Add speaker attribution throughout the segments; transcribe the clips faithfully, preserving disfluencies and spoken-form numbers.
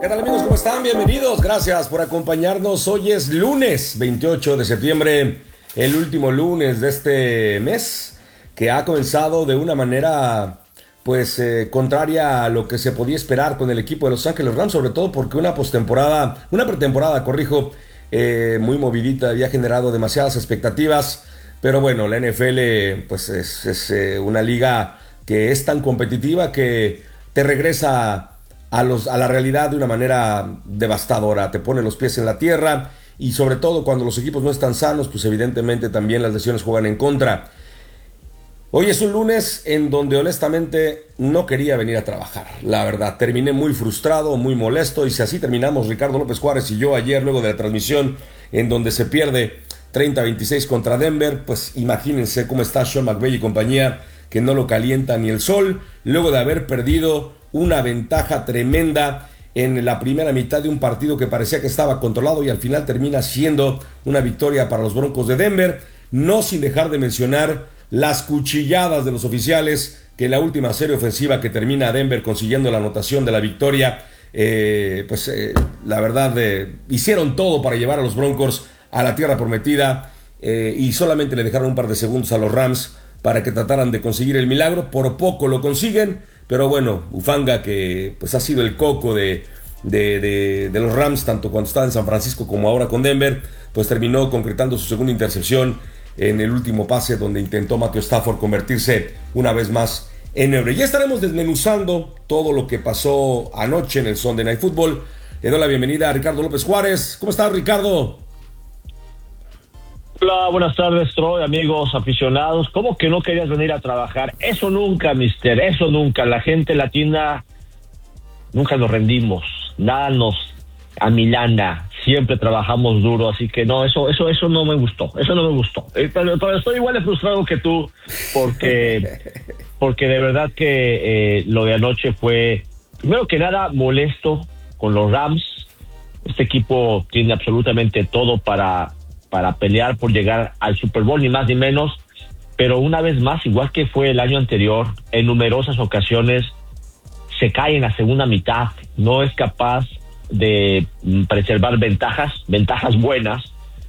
Speaker 1: ¿Qué tal, amigos? ¿Cómo están? Bienvenidos. Gracias por acompañarnos. Hoy es lunes veintiocho de septiembre, el último lunes de este mes, que ha comenzado de una manera pues eh, contraria a lo que se podía esperar con el equipo de Los Ángeles Rams, sobre todo porque una postemporada, una pretemporada, corrijo, eh, muy movidita, había generado demasiadas expectativas, pero bueno, la N F L pues es, es eh, una liga que es tan competitiva que te regresa a, los, a la realidad de una manera devastadora, te pone los pies en la tierra y sobre todo cuando los equipos no están sanos, pues evidentemente también las lesiones juegan en contra. Hoy es un lunes en donde honestamente no quería venir a trabajar, la verdad, terminé muy frustrado, muy molesto y si así terminamos Ricardo López Juárez y yo ayer luego de la transmisión en donde se pierde treinta a veintiséis contra Denver, pues imagínense cómo está Sean McVay y compañía, que no lo calienta ni el sol, luego de haber perdido una ventaja tremenda en la primera mitad de un partido que parecía que estaba controlado y al final termina siendo una victoria para los Broncos de Denver, no sin dejar de mencionar las cuchilladas de los oficiales, que en la última serie ofensiva que termina Denver consiguiendo la anotación de la victoria, eh, pues eh, la verdad eh, hicieron todo para llevar a los Broncos a la tierra prometida eh, y solamente le dejaron un par de segundos a los Rams para que trataran de conseguir el milagro. Por poco lo consiguen, pero bueno, Hufanga, que pues ha sido el coco de, de, de, de los Rams, tanto cuando estaba en San Francisco como ahora con Denver, pues terminó concretando su segunda intercepción en el último pase donde intentó Matthew Stafford convertirse una vez más en héroe. Ya estaremos desmenuzando todo lo que pasó anoche en el Sunday Night Football. Le doy la bienvenida a Ricardo López Juárez. ¿Cómo estás, Ricardo?
Speaker 2: Hola, buenas tardes, Troy, amigos aficionados. ¿Cómo que no querías venir a trabajar? Eso nunca, mister, eso nunca. La gente latina nunca nos rendimos, nada nos amilana, siempre trabajamos duro, así que no, eso eso eso no me gustó, eso no me gustó. Eh, pero, pero estoy igual de frustrado que tú, porque, porque de verdad que eh, lo de anoche fue, primero que nada, molesto con los Rams. Este equipo tiene absolutamente todo para... para pelear por llegar al Super Bowl, ni más ni menos, pero una vez más, igual que fue el año anterior, en numerosas ocasiones se cae en la segunda mitad, no es capaz de preservar ventajas, ventajas buenas,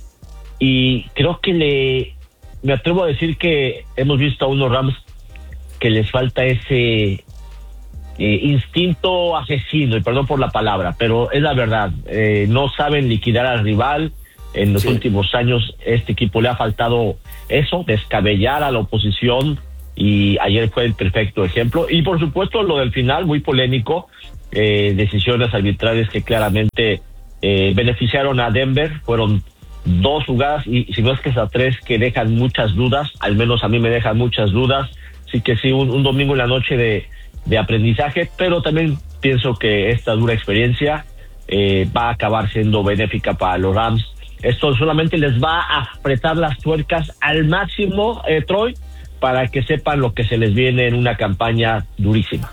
Speaker 2: y creo que le, me atrevo a decir que hemos visto a unos Rams que les falta ese eh, instinto asesino, y perdón por la palabra, pero es la verdad, eh, no saben liquidar al rival. En los sí. últimos años este equipo le ha faltado eso, descabellar a la oposición, y ayer fue el perfecto ejemplo. Y por supuesto lo del final, muy polémico, eh, decisiones arbitrales que claramente eh, beneficiaron a Denver. Fueron dos jugadas, y si no es que esas tres, que dejan muchas dudas, al menos a mí me dejan muchas dudas. Así que sí, un, un domingo en la noche de, de aprendizaje, pero también pienso que esta dura experiencia eh, va a acabar siendo benéfica para los Rams. Esto solamente les va a apretar las tuercas al máximo, eh, Troy, para que sepan lo que se les viene en una campaña durísima.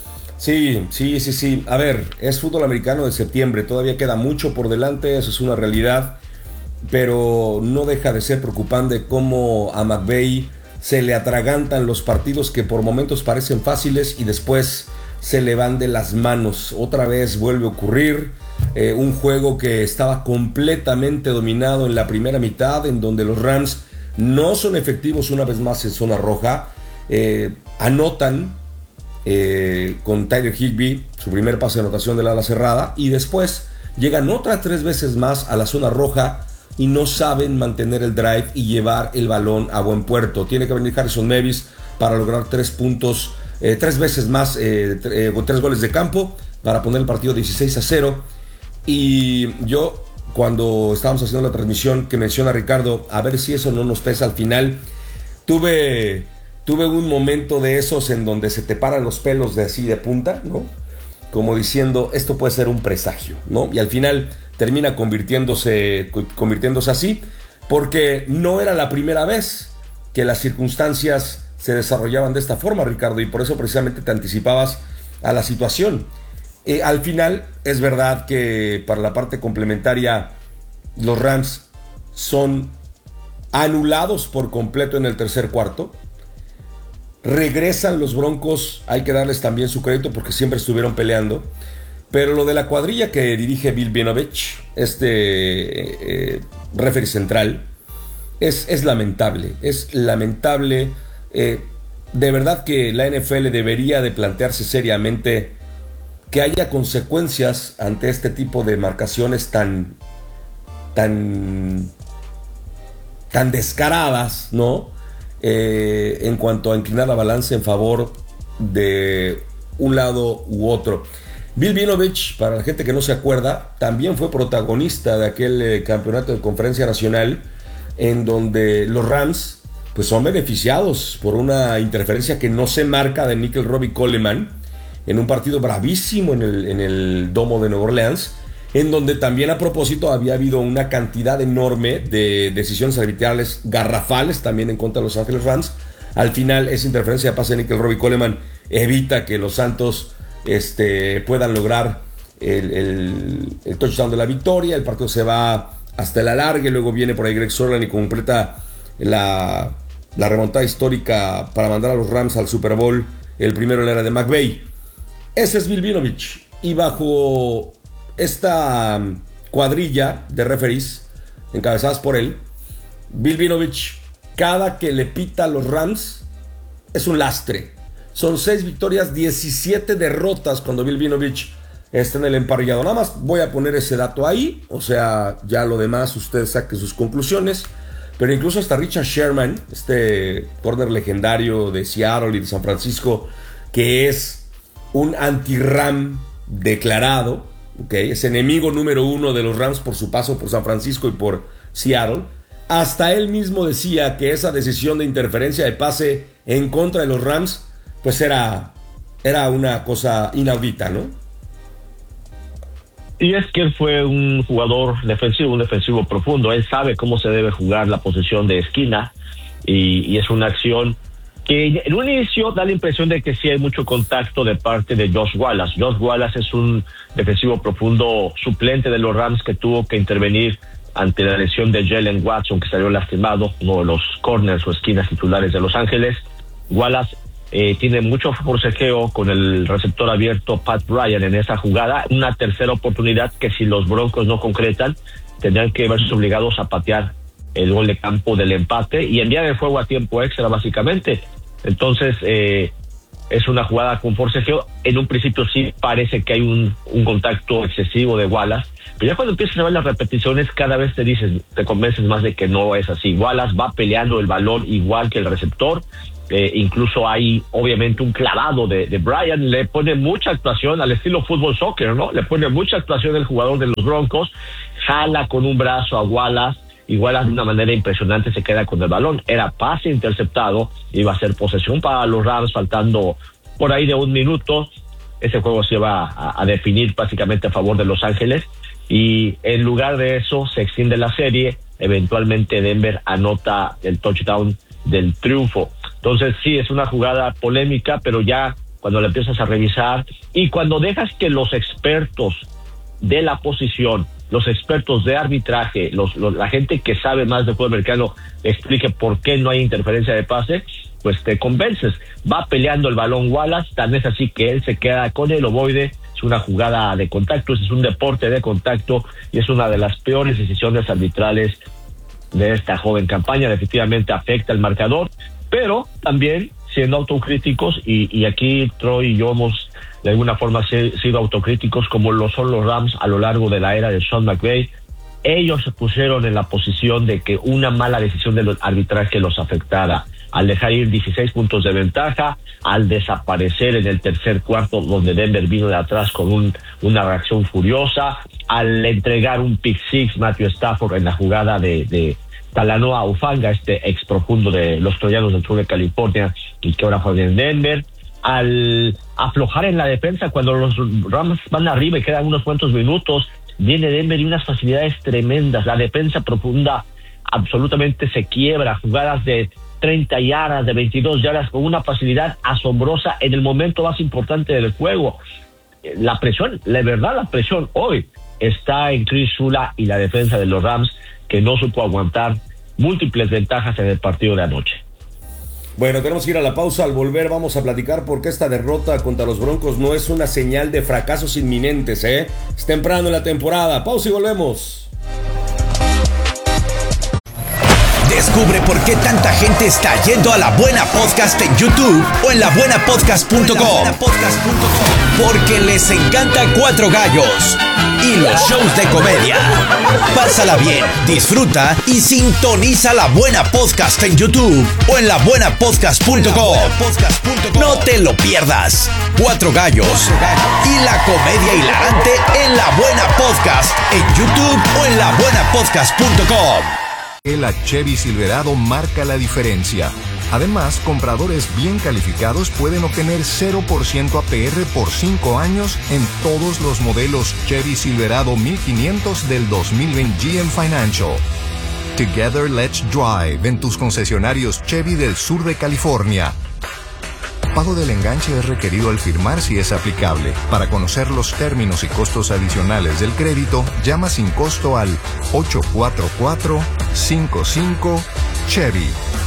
Speaker 1: Sí, sí, sí, sí. A ver, es fútbol americano de septiembre, todavía queda mucho por delante, eso es una realidad, pero no deja de ser preocupante cómo a McVay se le atragantan los partidos que por momentos parecen fáciles y después se le van de las manos. Otra vez vuelve a ocurrir. Eh, un juego que estaba completamente dominado en la primera mitad, en donde los Rams no son efectivos una vez más en zona roja, eh, anotan eh, con Tyler Higbee su primer pase de anotación del ala cerrada, y después llegan otras tres veces más a la zona roja y no saben mantener el drive y llevar el balón a buen puerto. Tiene que venir Harrison Mevis para lograr tres puntos, eh, tres veces más, eh, eh, tres goles de campo para poner el partido dieciséis a cero. Y yo, cuando estábamos haciendo la transmisión que menciona Ricardo, a ver si eso no nos pesa al final, tuve, tuve un momento de esos en donde se te paran los pelos de así de punta, ¿no? Como diciendo, esto puede ser un presagio, ¿no? Y al final termina convirtiéndose, convirtiéndose así, porque no era la primera vez que las circunstancias se desarrollaban de esta forma, Ricardo, y por eso precisamente te anticipabas a la situación. Eh, al final es verdad que para la parte complementaria los Rams son anulados por completo en el tercer cuarto. Regresan los Broncos, hay que darles también su crédito porque siempre estuvieron peleando. Pero lo de la cuadrilla que dirige Bill Vinovich, este eh, referee central, es, es lamentable. Es lamentable. Eh, de verdad que la N F L debería de plantearse seriamente que haya consecuencias ante este tipo de marcaciones tan, tan, tan descaradas, ¿no? Eh, en cuanto a inclinar la balanza en favor de un lado u otro. Bill Vinovich, para la gente que no se acuerda, también fue protagonista de aquel eh, campeonato de Conferencia Nacional en donde los Rams pues son beneficiados por una interferencia que no se marca de Nickel Robbie Coleman en un partido bravísimo en el, en el domo de Nueva Orleans, en donde también a propósito había habido una cantidad enorme de decisiones arbitrales garrafales también en contra de Los Ángeles Rams. Al final esa interferencia de pase de Nickel Robbie Coleman evita que los Santos este, puedan lograr el, el, el touchdown de la victoria. El partido se va hasta el alargue, luego viene por ahí Greg Sörlein y completa la, la remontada histórica para mandar a los Rams al Super Bowl, el primero en la era de McVay. Ese es Bill Vinovich, y bajo esta cuadrilla de referees encabezadas por él, Bill Vinovich, cada que le pita a los Rams es un lastre. Son seis victorias, diecisiete derrotas cuando Bill Vinovich está en el emparrillado. Nada más voy a poner ese dato ahí, o sea, ya lo demás ustedes saquen sus conclusiones. Pero incluso hasta Richard Sherman, este corner legendario de Seattle y de San Francisco, que es un anti-Ram declarado, ¿okay? Es enemigo número uno de los Rams por su paso por San Francisco y por Seattle. Hasta él mismo decía que esa decisión de interferencia de pase en contra de los Rams pues era, era una cosa inaudita, ¿no?
Speaker 2: Y es que él fue un jugador defensivo, un defensivo profundo. Él sabe cómo se debe jugar la posición de esquina y, y es una acción que en un inicio da la impresión de que sí hay mucho contacto de parte de Josh Wallace. Josh Wallace es un defensivo profundo suplente de los Rams que tuvo que intervenir ante la lesión de Jalen Watson, que salió lastimado, uno de los corners o esquinas titulares de Los Ángeles. Wallace eh, tiene mucho forcejeo con el receptor abierto Pat Bryant en esa jugada, una tercera oportunidad que si los Broncos no concretan, tendrán que verse obligados a patear el gol de campo del empate y enviar el juego a tiempo extra básicamente. Entonces eh, es una jugada con forcejeo. En un principio sí parece que hay un, un contacto excesivo de Wallace, pero ya cuando empiezas a ver las repeticiones cada vez te dices, te convences más de que no es así. Wallace va peleando el balón igual que el receptor. Eh, incluso hay obviamente un clavado de, de Bryant, le pone mucha actuación al estilo fútbol soccer, ¿no? Le pone mucha actuación el jugador de los Broncos, jala con un brazo a Wallace y Wallace de una manera impresionante se queda con el balón. Era pase interceptado, iba a ser posesión para los Rams faltando por ahí de un minuto. Ese juego se iba a, a definir básicamente a favor de Los Ángeles y en lugar de eso se extiende la serie. Eventualmente Denver anota el touchdown del triunfo. Entonces sí, es una jugada polémica, pero ya cuando la empiezas a revisar y cuando dejas que los expertos de la posición, los expertos de arbitraje, los, los, la gente que sabe más de fútbol americano explique por qué no hay interferencia de pase, pues te convences. Va peleando el balón Wallace, tan es así que él se queda con el ovoide. Es una jugada de contacto, es un deporte de contacto y es una de las peores decisiones arbitrales de esta joven campaña. Definitivamente afecta el marcador, pero también siendo autocríticos, y, y aquí Troy y yo hemos de alguna forma sido autocríticos como lo son los Rams a lo largo de la era de Sean McVay. Ellos se pusieron en la posición de que una mala decisión del arbitraje los afectara, al dejar ir dieciséis puntos de ventaja, al desaparecer en el tercer cuarto donde Denver vino de atrás con un, una reacción furiosa, al entregar un pick six Matthew Stafford en la jugada de, de Talanoa Ufanga, este ex profundo de los Troyanos del sur de California y que ahora juega en Denver, al aflojar en la defensa cuando los Rams van arriba y quedan unos cuantos minutos, viene Denver y unas facilidades tremendas, la defensa profunda absolutamente se quiebra, jugadas de treinta yardas, de veintidós yardas con una facilidad asombrosa en el momento más importante del juego. La presión, la verdad la presión hoy está en Chris Shula y la defensa de los Rams, que no supo aguantar múltiples ventajas en el partido de anoche.
Speaker 1: Bueno, tenemos que ir a la pausa. Al volver vamos a platicar por qué esta derrota contra los Broncos no es una señal de fracasos inminentes, ¿eh? Es temprano en la temporada. Pausa y volvemos.
Speaker 3: Descubre por qué tanta gente está yendo a La Buena Podcast en YouTube o en la buena podcast punto com. Porque les encanta Cuatro Gallos y los shows de comedia. Pásala bien, disfruta y sintoniza La Buena Podcast en YouTube o en la buena podcast punto com. No te lo pierdas. Cuatro Gallos y la comedia hilarante en La Buena Podcast en YouTube o en la buena podcast punto com.
Speaker 4: La Chevy Silverado marca la diferencia. Además, compradores bien calificados pueden obtener cero por ciento A P R por cinco años en todos los modelos Chevy Silverado mil quinientos del dos mil veinte G M Financial. Together Let's Drive en tus concesionarios Chevy del sur de California. Pago del enganche es requerido al firmar si es aplicable. Para conocer los términos y costos adicionales del crédito, llama sin costo al ocho cuatro cuatro, cinco cinco, Chevy.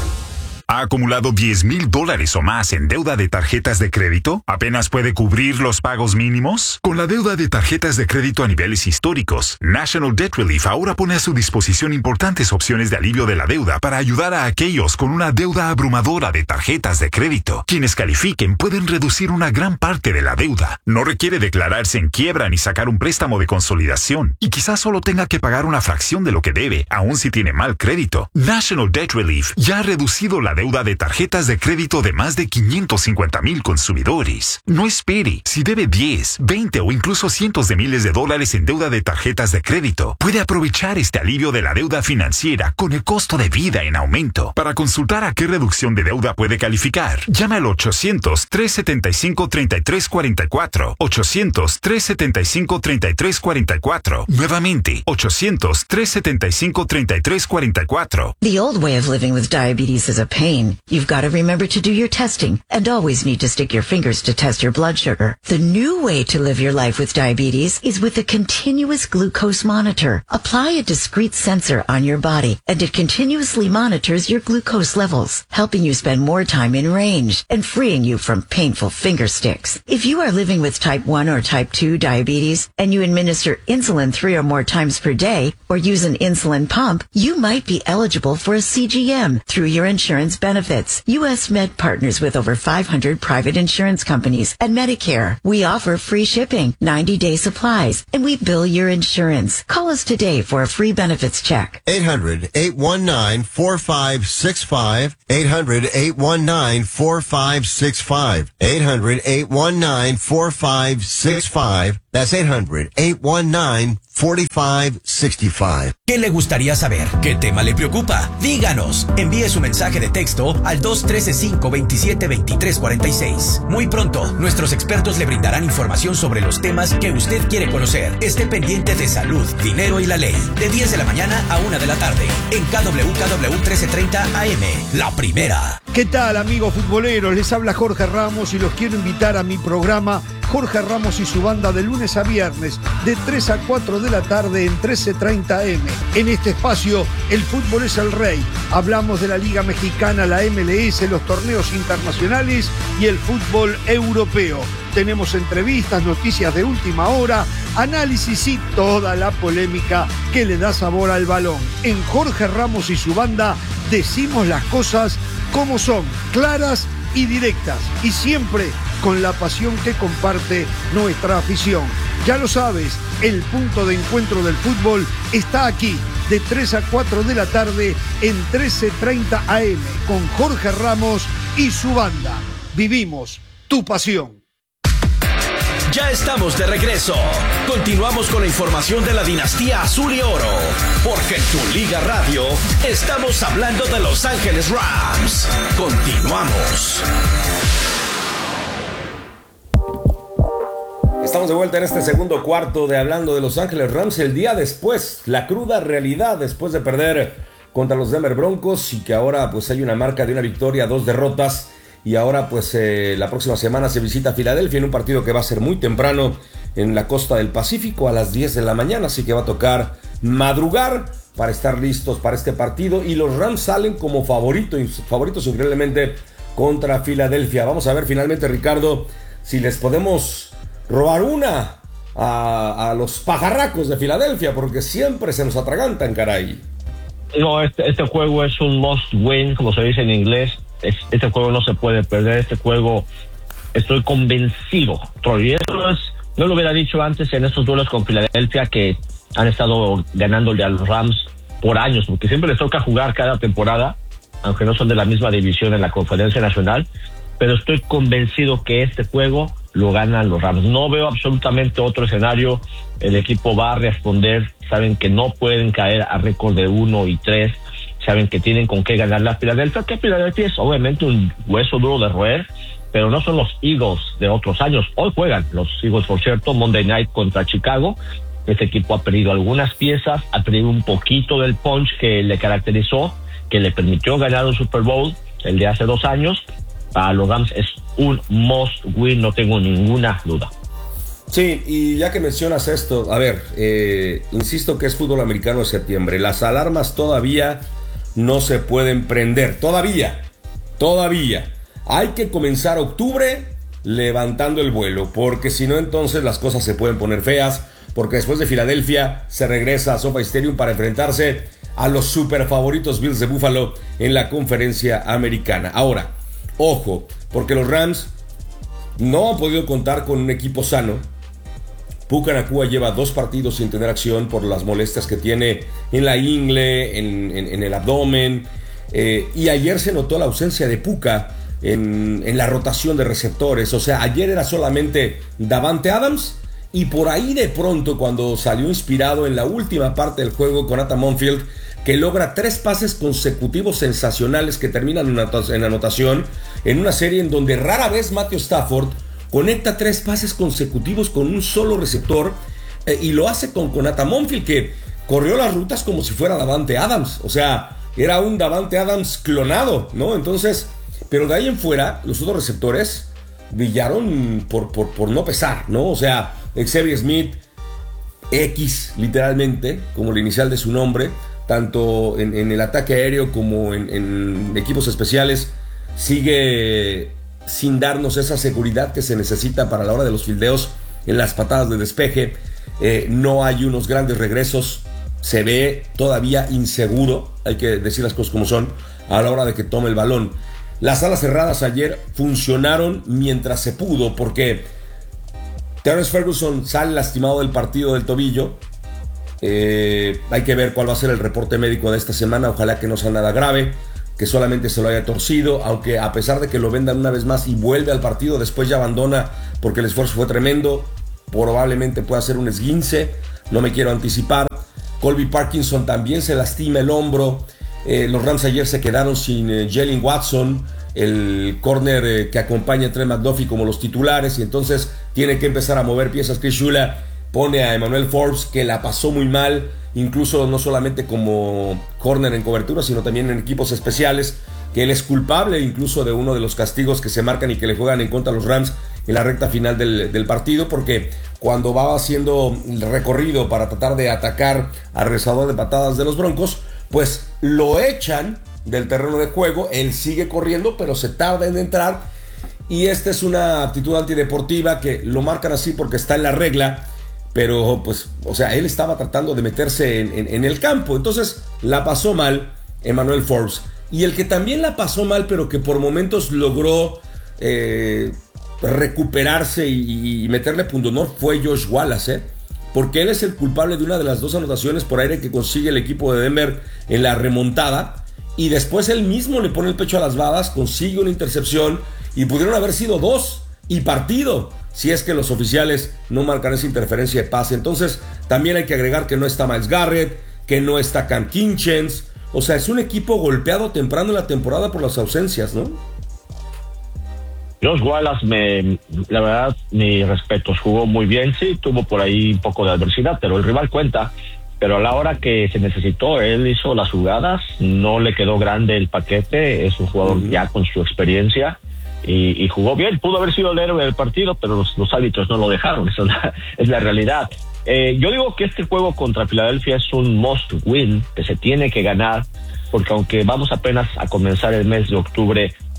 Speaker 5: ¿Ha acumulado diez mil dólares o más en deuda de tarjetas de crédito? ¿Apenas puede cubrir los pagos mínimos? Con la deuda de tarjetas de crédito a niveles históricos, National Debt Relief ahora pone a su disposición importantes opciones de alivio de la deuda para ayudar a aquellos con una deuda abrumadora de tarjetas de crédito. Quienes califiquen pueden reducir una gran parte de la deuda. No requiere declararse en quiebra ni sacar un préstamo de consolidación. Y quizás solo tenga que pagar una fracción de lo que debe, aun si tiene mal crédito. National Debt Relief ya ha reducido la deuda deuda de tarjetas de crédito de más de quinientos cincuenta mil consumidores. No espere. Si debe diez, veinte o incluso cientos de miles de dólares en deuda de tarjetas de crédito, puede aprovechar este alivio de la deuda financiera con el costo de vida en aumento. Para consultar a qué reducción de deuda puede calificar, llame al ochocientos, trescientos setenta y cinco, treinta y tres cuarenta y cuatro. ochocientos, trescientos setenta y cinco, treinta y tres cuarenta y cuatro. Nuevamente, ochocientos, trescientos setenta y cinco, treinta y tres cuarenta y cuatro.
Speaker 6: The old way of living with diabetes is a pain. You've got to remember to do your testing and always need to stick your fingers to test your blood sugar. The new way to live your life with diabetes is with a continuous glucose monitor. Apply a discrete sensor on your body and it continuously monitors your glucose levels, helping you spend more time in range and freeing you from painful finger sticks. If you are living with type one or type two diabetes and you administer insulin three or more times per day or use an insulin pump, you might be eligible for a C G M through your insurance benefits. U S Med partners with over five hundred private insurance companies and Medicare. We offer free shipping, ninety day supplies, and we bill your insurance. Call us today for a free benefits check.
Speaker 7: eight hundred, eight one nine, four five six five. eight hundred, eight one nine, four five six five. eight hundred, eight one nine, four five six five. That's eight hundred, eight one nine, four five six five.
Speaker 3: ¿Qué le gustaría saber? ¿Qué tema le preocupa? Díganos. Envíe su mensaje de texto al dos uno tres, cinco dos siete, dos tres cuatro seis. Muy pronto, nuestros expertos le brindarán información sobre los temas que usted quiere conocer. Esté pendiente de salud, dinero y la ley. De diez de la mañana a una de la tarde. En K W K W trece treinta A M. La primera.
Speaker 8: ¿Qué tal, amigos futboleros? Les habla Jorge Ramos y los quiero invitar a mi programa Jorge Ramos y su banda de lunes a viernes de tres a cuatro de la tarde en trece treinta A M. En este espacio, el fútbol es el rey. Hablamos de la Liga Mexicana, la M L S, los torneos internacionales y el fútbol europeo. Tenemos entrevistas, noticias de última hora, análisis y toda la polémica que le da sabor al balón. En Jorge Ramos y su banda decimos las cosas como son, claras y directas, y siempre con la pasión que comparte nuestra afición. Ya lo sabes, el punto de encuentro del fútbol está aquí, de tres a cuatro de la tarde en trece treinta A M, con Jorge Ramos y su banda. Vivimos tu pasión.
Speaker 3: Ya estamos de regreso. Continuamos con la información de la dinastía azul y oro. Porque en tu Liga Radio estamos hablando de Los Ángeles Rams. Continuamos.
Speaker 1: Estamos de vuelta en este segundo cuarto de Hablando de Los Ángeles Rams. El día después, la cruda realidad después de perder contra los Denver Broncos y que ahora pues hay una marca de una victoria, dos derrotas. Y ahora pues eh, la próxima semana se visita Filadelfia en un partido que va a ser muy temprano en la costa del Pacífico a las diez de la mañana. Así que va a tocar madrugar para estar listos para este partido. Y los Rams salen como favoritos, favoritos increíblemente contra Filadelfia. Vamos a ver finalmente, Ricardo, si les podemos robar una a, a los pajarracos de Filadelfia, porque siempre se nos atragantan, caray.
Speaker 2: No, este, este juego es un must win, como se dice en inglés. Es, este juego no se puede perder. Este juego, estoy convencido, Troy. Eso es, no lo hubiera dicho antes en estos duelos con Filadelfia, que han estado ganándole a los Rams por años, porque siempre les toca jugar cada temporada, aunque no son de la misma división en la Conferencia Nacional, pero estoy convencido que este juego lo ganan los Rams. No veo absolutamente otro escenario. El equipo va a responder, saben que no pueden caer a récord de uno y tres, saben que tienen con qué ganar la Filadelfia, que Filadelfia es obviamente un hueso duro de roer, pero no son los Eagles de otros años. Hoy juegan los Eagles, por cierto, Monday Night contra Chicago. Este equipo ha perdido algunas piezas, ha perdido un poquito del punch que le caracterizó, que le permitió ganar un Super Bowl el de hace dos años. Para los Rams es un must win, no tengo ninguna duda.
Speaker 1: Sí, y ya que mencionas esto, a ver, eh, insisto que es fútbol americano de septiembre. Las alarmas todavía no se pueden prender, todavía, todavía. Hay que comenzar octubre levantando el vuelo, porque si no entonces las cosas se pueden poner feas, porque después de Filadelfia se regresa a SoFi Stadium para enfrentarse a los super favoritos Bills de Buffalo en la conferencia americana. Ahora, ojo, porque los Rams no han podido contar con un equipo sano. Puka Nacua lleva dos partidos sin tener acción por las molestias que tiene en la ingle, en, en, en el abdomen, eh, y ayer se notó la ausencia de Puka en, en la rotación de receptores. O sea, ayer era solamente Davante Adams, y por ahí de pronto, cuando salió inspirado en la última parte del juego con Nathan Monfield, que logra tres pases consecutivos sensacionales que terminan en anotación, en una serie en donde rara vez Matthew Stafford conecta tres pases consecutivos con un solo receptor, eh, y lo hace con, con Nathan Monfield, que corrió las rutas como si fuera Davante Adams. O sea, era un Davante Adams clonado, ¿no? Entonces, pero de ahí en fuera, los otros receptores brillaron por, por, por no pesar, ¿no? O sea, Xavier Smith, X, literalmente, como la inicial de su nombre, tanto en, en el ataque aéreo como en, en equipos especiales, sigue sin darnos esa seguridad que se necesita para la hora de los fildeos en las patadas de despeje. Eh, no hay unos grandes regresos, se ve todavía inseguro, hay que decir las cosas como son, a la hora de que tome el balón. Las alas cerradas ayer funcionaron mientras se pudo, porque Terrence Ferguson sale lastimado del partido del tobillo. Eh, hay que ver cuál va a ser el reporte médico de esta semana. Ojalá que no sea nada grave, que solamente se lo haya torcido, aunque a pesar de que lo vendan una vez más y vuelve al partido, después ya abandona porque el esfuerzo fue tremendo, probablemente pueda ser un esguince, no me quiero anticipar. Colby Parkinson también se lastima el hombro. Eh, los Rams ayer se quedaron sin eh, Jalen Watson, el corner eh, que acompaña a Trent McDuffie como los titulares, y entonces tiene que empezar a mover piezas. Chris Shula pone a Emmanuel Forbes, que la pasó muy mal, incluso no solamente como corner en cobertura, sino también en equipos especiales, que él es culpable incluso de uno de los castigos que se marcan y que le juegan en contra a los Rams en la recta final del, del partido, porque cuando va haciendo el recorrido para tratar de atacar al regresador de patadas de los Broncos, pues lo echan del terreno de juego. Él sigue corriendo, pero se tarda en entrar, y esta es una actitud antideportiva que lo marcan así porque está en la regla, pero pues, o sea, él estaba tratando de meterse en, en, en el campo, entonces la pasó mal Emmanuel Forbes. Y el que también la pasó mal, pero que por momentos logró eh, recuperarse y, y meterle pundonor, fue Josh Wallace, ¿eh? Porque él es el culpable de una de las dos anotaciones por aire que consigue el equipo de Denver en la remontada, y después él mismo le pone el pecho a las balas, consigue una intercepción, y pudieron haber sido dos y partido si es que los oficiales no marcan esa interferencia de pase. Entonces también hay que agregar que no está Myles Garrett, que no está Cam Kinchens. O sea, es un equipo golpeado temprano en la temporada por las ausencias, ¿no?
Speaker 2: Josh Wallace, me, la verdad, mis respetos, jugó muy bien, sí, tuvo por ahí un poco de adversidad, pero el rival cuenta. Pero a la hora que se necesitó, él hizo las jugadas, no le quedó grande el paquete, es un jugador uh-huh. ya con su experiencia, y, y jugó bien. Pudo haber sido el héroe del partido, pero los, los árbitros no lo dejaron, eso es la, es la realidad. Eh, yo digo que este juego contra Filadelfia es un must win, que se tiene que ganar, porque aunque vamos apenas a comenzar el mes de octubre,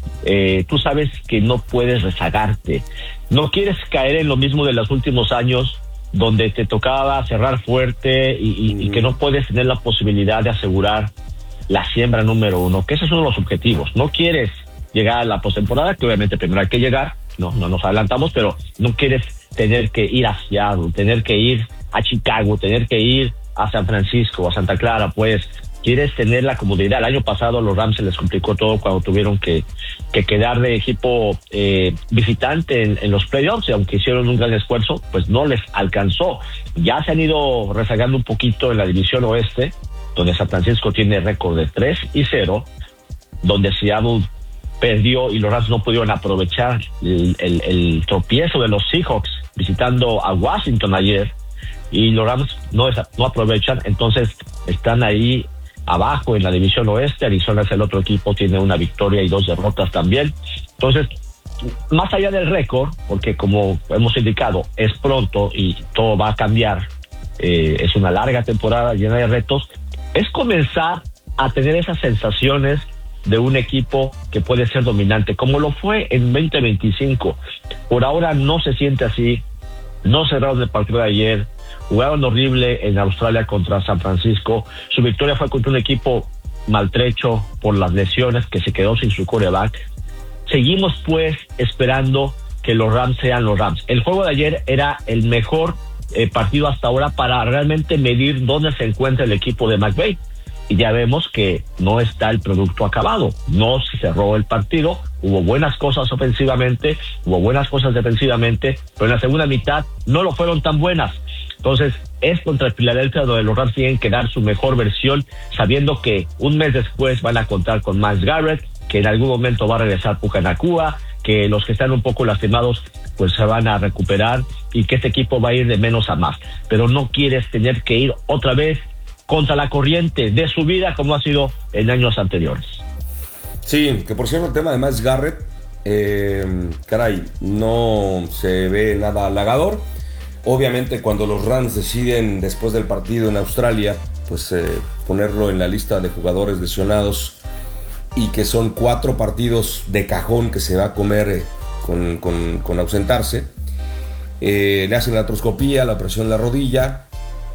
Speaker 2: eh, tú sabes que no puedes rezagarte. No quieres caer en lo mismo de los últimos años, donde te tocaba cerrar fuerte y, y, mm. y que no puedes tener la posibilidad de asegurar la siembra número uno, que ese es uno de los objetivos. No quieres llegar a la postemporada, que obviamente primero hay que llegar, no, no nos adelantamos, pero no quieres tener que ir a Seattle, tener que ir a Chicago, tener que ir a San Francisco, a Santa Clara, pues quieres tener la comodidad. El año pasado a los Rams se les complicó todo cuando tuvieron que, que quedar de equipo eh, visitante en, en los playoffs, y aunque hicieron un gran esfuerzo, pues no les alcanzó. Ya se han ido rezagando un poquito en la división oeste, donde San Francisco tiene récord de tres y cero, donde Seattle perdió y los Rams no pudieron aprovechar el, el, el tropiezo de los Seahawks visitando a Washington ayer, y los Rams no, no aprovechan, entonces están ahí abajo en la división oeste. Arizona es el otro equipo, tiene una victoria y dos derrotas también. Entonces, más allá del récord, porque como hemos indicado, es pronto y todo va a cambiar, eh, es una larga temporada llena de retos, es comenzar a tener esas sensaciones de un equipo que puede ser dominante, como lo fue en veinte veinticinco. Por ahora no se siente así, no cerraron el partido de ayer, jugaron horrible en Australia contra San Francisco. Su victoria fue contra un equipo maltrecho por las lesiones, que se quedó sin su quarterback. Seguimos pues esperando que los Rams sean los Rams. El juego de ayer era el mejor eh, partido hasta ahora para realmente medir dónde se encuentra el equipo de McVay. Y ya vemos que no está el producto acabado. No se cerró el partido, hubo buenas cosas ofensivamente, hubo buenas cosas defensivamente, pero en la segunda mitad no lo fueron tan buenas. Entonces, es contra el Filadelfia donde los Rams tienen que dar su mejor versión, sabiendo que un mes después van a contar con Myles Garrett, que en algún momento va a regresar Puka Nacua, que los que están un poco lastimados pues se van a recuperar, y que este equipo va a ir de menos a más. Pero no quieres tener que ir otra vez contra la corriente de su vida como ha sido en años anteriores.
Speaker 1: Sí, que por cierto el tema de Myles Garrett, eh, caray, no se ve nada halagador. Obviamente cuando los Rams deciden después del partido en Australia, pues eh, ponerlo en la lista de jugadores lesionados, y que son cuatro partidos de cajón que se va a comer eh, con, con, con ausentarse, eh, le hacen la artroscopía, la operación de la rodilla,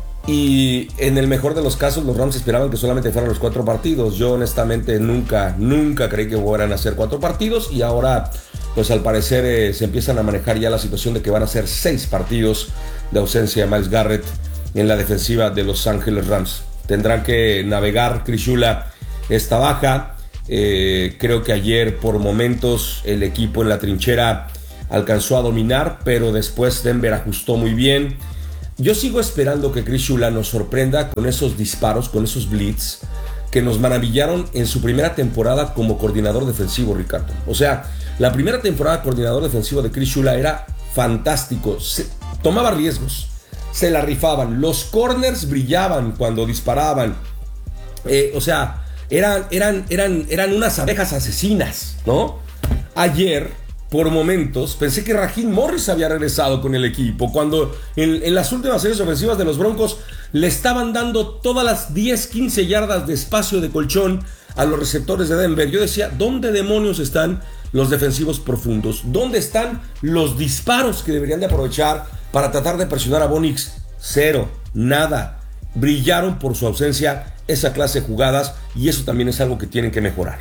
Speaker 1: y en el mejor de los casos los Rams esperaban que solamente fueran los cuatro partidos. Yo honestamente nunca, nunca creí que fueran a ser cuatro partidos, y ahora pues al parecer eh, se empiezan a manejar ya la situación de que van a ser seis partidos de ausencia de Myles Garrett en la defensiva de Los Ángeles Rams. Tendrán que navegar Chris Shula esta baja. Eh, creo que ayer por momentos el equipo en la trinchera alcanzó a dominar, pero después Denver ajustó muy bien. Yo sigo esperando que Chris Shula nos sorprenda con esos disparos, con esos blitz que nos maravillaron en su primera temporada como coordinador defensivo, Ricardo. O sea, la primera temporada coordinador defensivo de Chris Shula era fantástico. Se, tomaba riesgos, se la rifaban. Los corners brillaban cuando disparaban. Eh, o sea, eran, eran, eran, eran unas abejas asesinas, ¿no? Ayer, por momentos, pensé que Raheem Morris había regresado con el equipo, cuando en, en las últimas series ofensivas de los Broncos le estaban dando todas las diez, quince yardas de espacio de colchón a los receptores de Denver. Yo decía, ¿dónde demonios están los defensivos profundos? ¿Dónde están los disparos que deberían de aprovechar para tratar de presionar a Bo Nix? Cero, nada. Brillaron por su ausencia esa clase de jugadas, y eso también es algo que tienen que mejorar.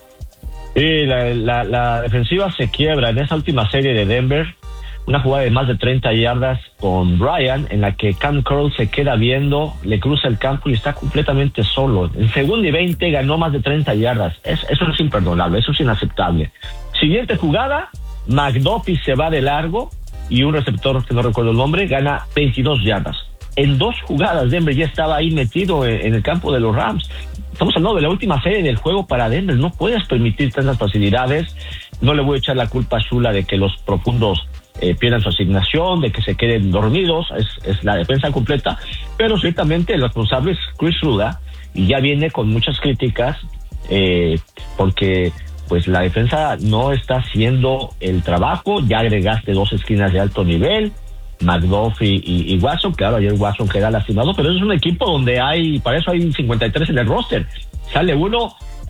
Speaker 2: Sí, la, la, la defensiva se quiebra en esa última serie de Denver. Una jugada de más de treinta yardas con Bryan, en la que Cam Curl se queda viendo, le cruza el campo y está completamente solo. En segundo y veinte ganó más de treinta yardas. Es, eso es imperdonable, eso es inaceptable. Siguiente jugada, McDuffie se va de largo y un receptor, que no recuerdo el nombre, gana veintidós yardas. En dos jugadas Denver ya estaba ahí metido en, en el campo de los Rams. Estamos hablando de la última serie del juego para Denver. No puedes permitir tantas facilidades. No le voy a echar la culpa a Shula de que los profundos eh, pierdan su asignación, de que se queden dormidos. Es, es la defensa completa. Pero ciertamente el responsable es Chris Shula, y ya viene con muchas críticas eh, porque pues la defensa no está haciendo el trabajo. Ya agregaste dos esquinas de alto nivel, McDuffie y, y Watson. Claro, ayer Watson queda lastimado, pero es un equipo donde hay, para eso hay cincuenta y tres en el roster. Sale uno,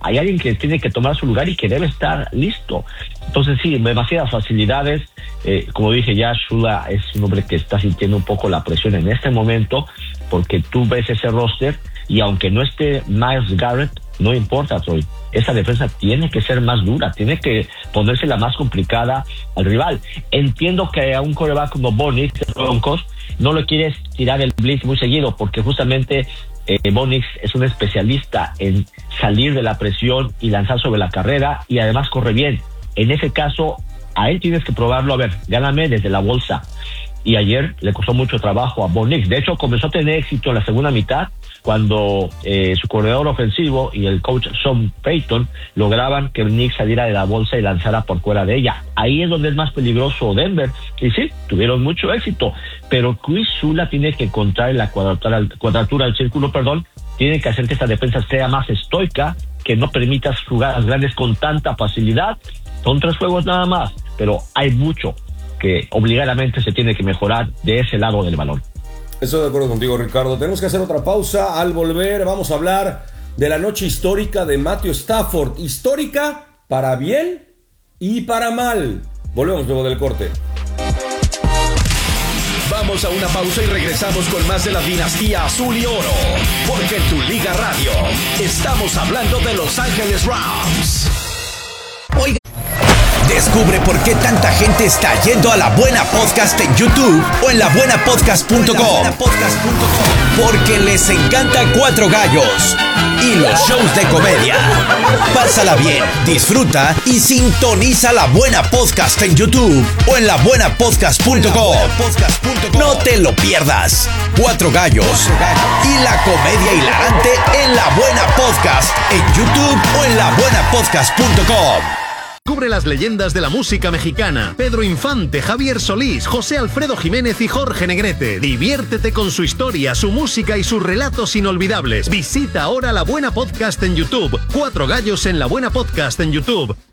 Speaker 2: hay alguien que tiene que tomar su lugar y que debe estar listo. Entonces sí, demasiadas facilidades. Eh, como dije ya, Shula es un hombre que está sintiendo un poco la presión en este momento, porque tú ves ese roster y aunque no esté Myles Garrett, no importa, Troy. Esa defensa tiene que ser más dura, tiene que ponerse la más complicada al rival. Entiendo que a un quarterback como Bo Nix, Broncos, no le quieres tirar el blitz muy seguido, porque justamente eh, Bo Nix es un especialista en salir de la presión y lanzar sobre la carrera, y además corre bien. En ese caso, a él tienes que probarlo. A ver, gáname desde la bolsa. Y ayer le costó mucho trabajo a Bo Nix. De hecho, comenzó a tener éxito en la segunda mitad, cuando eh, su corredor ofensivo y el coach Sean Payton lograban que Nix saliera de la bolsa y lanzara por fuera de ella. Ahí es donde es más peligroso Denver. Y sí, tuvieron mucho éxito, pero Chris Shula tiene que encontrar la cuadratura, cuadratura del círculo, perdón, tiene que hacer que esta defensa sea más estoica, que no permitas jugadas grandes con tanta facilidad. Son tres juegos nada más, pero hay mucho que obligadamente se tiene que mejorar de ese lado del balón.
Speaker 1: Estoy de acuerdo contigo, Ricardo. Tenemos que hacer otra pausa. Al volver vamos a hablar de la noche histórica de Matthew Stafford. Histórica para bien y para mal. Volvemos luego del corte.
Speaker 3: Vamos a una pausa y regresamos con más de la dinastía azul y oro. Porque en tu Liga Radio estamos hablando de Los Ángeles Rams. Oiga. Descubre por qué tanta gente está yendo a La Buena Podcast en YouTube o en la buena podcast punto com. Porque les encanta Cuatro Gallos y los shows de comedia. Pásala bien, disfruta y sintoniza La Buena Podcast en YouTube o en la buena podcast punto com. No te lo pierdas. Cuatro Gallos y la comedia hilarante en La Buena Podcast en YouTube o en la buena podcast punto com.
Speaker 9: Cubre las leyendas de la música mexicana. Pedro Infante, Javier Solís, José Alfredo Jiménez y Jorge Negrete. Diviértete con su historia, su música y sus relatos inolvidables. Visita ahora La Buena Podcast en YouTube. Cuatro Gallos en La Buena Podcast en YouTube.